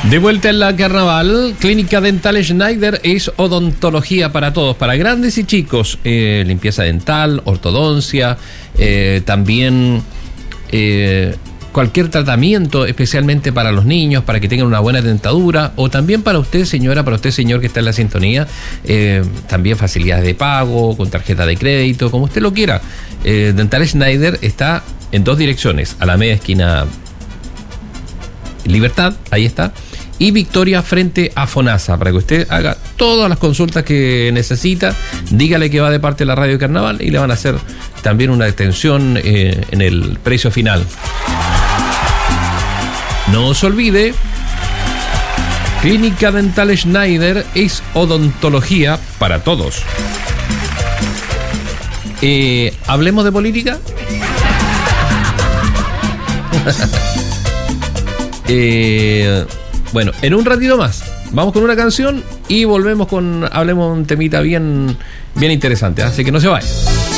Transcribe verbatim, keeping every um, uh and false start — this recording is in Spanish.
De vuelta en la Carnaval, Clínica Dental Schneider es odontología para todos, para grandes y chicos, eh, limpieza dental, ortodoncia, eh, también eh, cualquier tratamiento, especialmente para los niños, para que tengan una buena dentadura, o también para usted, señora, para usted, señor, que está en la sintonía, eh, también facilidades de pago, con tarjeta de crédito, como usted lo quiera. Eh, Dental Schneider está en dos direcciones, a la media esquina Libertad, ahí está, y Victoria frente a FONASA, para que usted haga todas las consultas que necesita, dígale que va de parte de la Radio Carnaval y le van a hacer también una extensión eh, en el precio final. No se olvide, Clínica Dental Schneider es odontología para todos. Eh, ¿Hablemos de política? eh, bueno, en un ratito más vamos con una canción y volvemos con, hablemos un temita bien, bien interesante, así que no se vayan.